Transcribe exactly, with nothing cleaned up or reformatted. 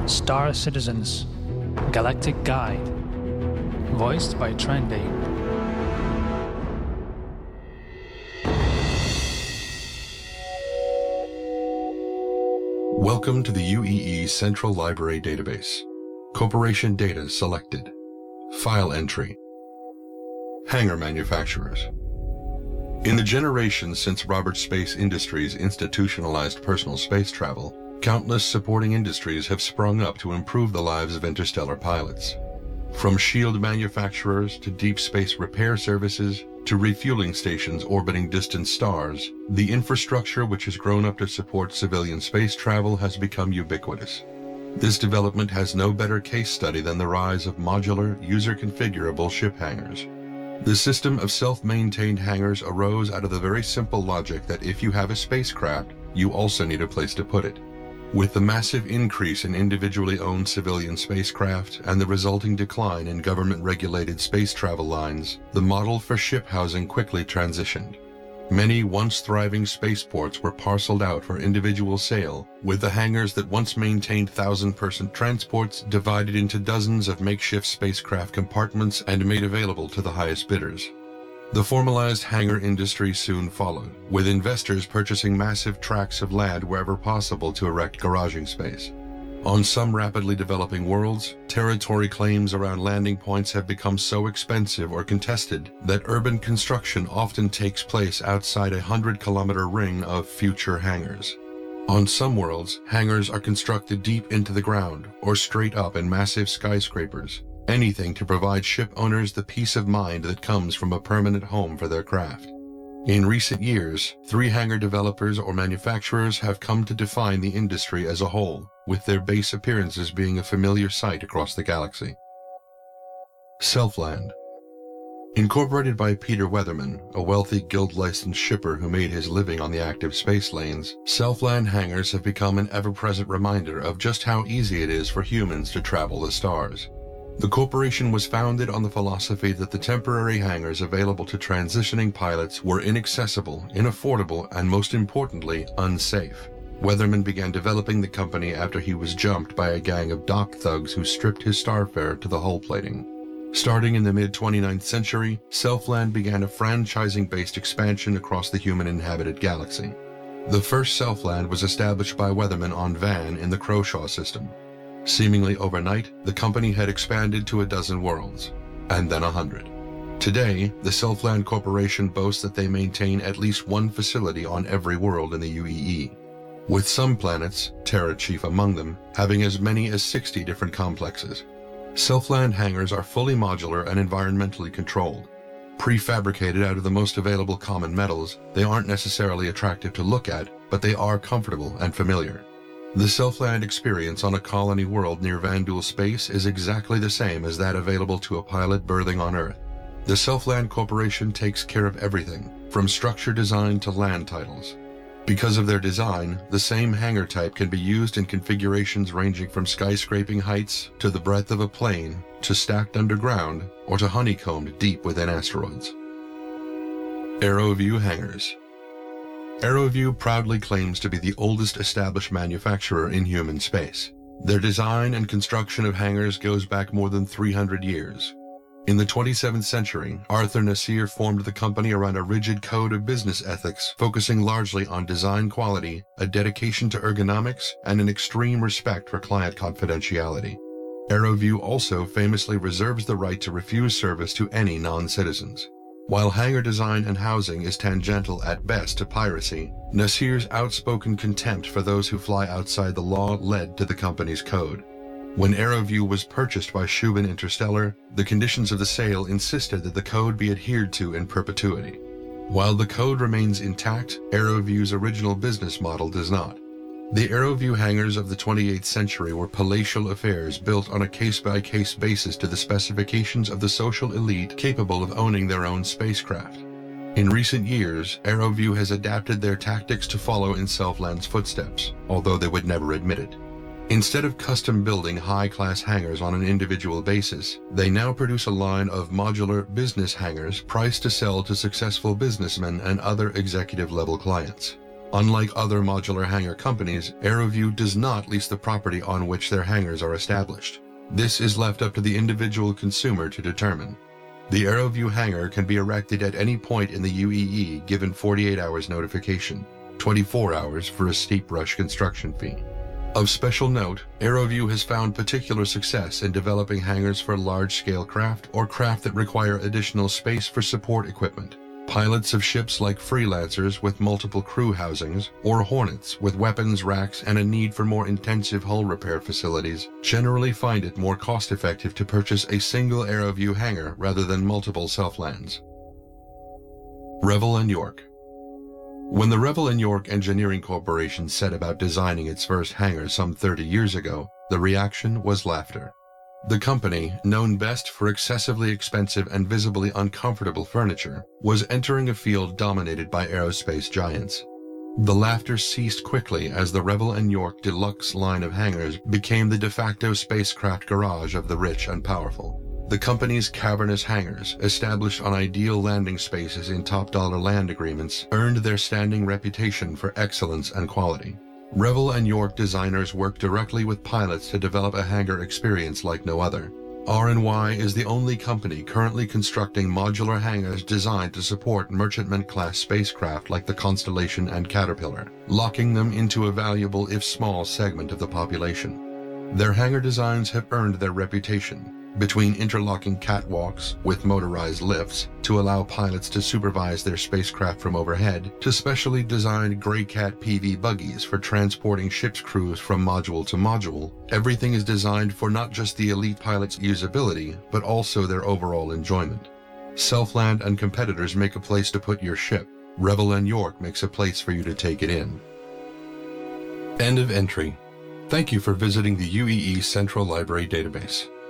Star Citizens Galactic Guide, voiced by Trendy. Welcome to the U E E Central Library Database. Corporation data selected. File entry. Hangar manufacturers. In the generations since Roberts Space Industries institutionalized personal space travel, countless supporting industries have sprung up to improve the lives of interstellar pilots. From shield manufacturers to deep space repair services to refueling stations orbiting distant stars, the infrastructure which has grown up to support civilian space travel has become ubiquitous. This development has no better case study than the rise of modular, user-configurable ship hangars. The system of self-maintained hangars arose out of the very simple logic that if you have a spacecraft, you also need a place to put it. With the massive increase in individually owned civilian spacecraft and the resulting decline in government-regulated space travel lines, the model for ship housing quickly transitioned. Many once thriving spaceports were parceled out for individual sale, with the hangars that once maintained thousand-person transports divided into dozens of makeshift spacecraft compartments and made available to the highest bidders. The formalized hangar industry soon followed, with investors purchasing massive tracts of land wherever possible to erect garaging space. On some rapidly developing worlds, territory claims around landing points have become so expensive or contested that urban construction often takes place outside a hundred-kilometer ring of future hangars. On some worlds, hangars are constructed deep into the ground or straight up in massive skyscrapers, anything to provide ship owners the peace of mind that comes from a permanent home for their craft. In recent years, three hangar developers or manufacturers have come to define the industry as a whole, with their base appearances being a familiar sight across the galaxy. Selfland. Incorporated by Peter Weatherman, a wealthy guild-licensed shipper who made his living on the active space lanes, Selfland hangars have become an ever-present reminder of just how easy it is for humans to travel the stars. The corporation was founded on the philosophy that the temporary hangars available to transitioning pilots were inaccessible, inaffordable, and most importantly, unsafe. Weatherman began developing the company after he was jumped by a gang of dock thugs who stripped his starfare to the hull plating. Starting in the mid twenty-ninth century, Selfland began a franchising-based expansion across the human-inhabited galaxy. The first Selfland was established by Weatherman on Van in the Croshaw system. Seemingly overnight, the company had expanded to a dozen worlds, and then a hundred. Today, the Selfland Corporation boasts that they maintain at least one facility on every world in the U E E, with some planets, Terra chief among them, having as many as sixty different complexes. Selfland hangars are fully modular and environmentally controlled. Prefabricated out of the most available common metals, they aren't necessarily attractive to look at, but they are comfortable and familiar. The Selfland experience on a colony world near Vanduul Space is exactly the same as that available to a pilot berthing on Earth. The Selfland Corporation takes care of everything, from structure design to land titles. Because of their design, the same hangar type can be used in configurations ranging from skyscraping heights to the breadth of a plane, to stacked underground, or to honeycombed deep within asteroids. AeroView Hangars. AeroView proudly claims to be the oldest established manufacturer in human space. Their design and construction of hangars goes back more than three hundred years. In the twenty-seventh century, Arthur Nasir formed the company around a rigid code of business ethics, focusing largely on design quality, a dedication to ergonomics, and an extreme respect for client confidentiality. AeroView also famously reserves the right to refuse service to any non-citizens. While hangar design and housing is tangential at best to piracy, Nasir's outspoken contempt for those who fly outside the law led to the company's code. When AeroView was purchased by Shubin Interstellar, the conditions of the sale insisted that the code be adhered to in perpetuity. While the code remains intact, AeroView's original business model does not. The AeroView hangars of the twenty-eighth century were palatial affairs built on a case-by-case basis to the specifications of the social elite capable of owning their own spacecraft. In recent years, AeroView has adapted their tactics to follow in Selfland's footsteps, although they would never admit it. Instead of custom building high-class hangars on an individual basis, they now produce a line of modular business hangars priced to sell to successful businessmen and other executive-level clients. Unlike other modular hangar companies, AeroView does not lease the property on which their hangars are established. This is left up to the individual consumer to determine. The AeroView hangar can be erected at any point in the U E E given forty-eight hours notification, twenty-four hours for a steep rush construction fee. Of special note, AeroView has found particular success in developing hangars for large-scale craft or craft that require additional space for support equipment. Pilots of ships like Freelancers with multiple crew housings, or Hornets with weapons racks and a need for more intensive hull repair facilities generally find it more cost-effective to purchase a single AeroView hangar rather than multiple self-lands. Revell and York. When the Revell and York Engineering Corporation set about designing its first hangar some thirty years ago, the reaction was laughter. The company, known best for excessively expensive and visibly uncomfortable furniture, was entering a field dominated by aerospace giants. The laughter ceased quickly as the Revell and York Deluxe line of hangars became the de facto spacecraft garage of the rich and powerful. The company's cavernous hangars, established on ideal landing spaces in top-dollar land agreements, earned their standing reputation for excellence and quality. Revell and York designers work directly with pilots to develop a hangar experience like no other. R and Y is the only company currently constructing modular hangars designed to support merchantman-class spacecraft like the Constellation and Caterpillar, locking them into a valuable if small segment of the population. Their hangar designs have earned their reputation, between interlocking catwalks with motorized lifts to allow pilots to supervise their spacecraft from overhead, to specially designed Greycat P V buggies for transporting ship's crews from module to module. Everything is designed for not just the elite pilot's usability, but also their overall enjoyment. Selfland and competitors make a place to put your ship. Revell and York makes a place for you to take it in. End of entry. Thank you for visiting the U E E Central Library Database.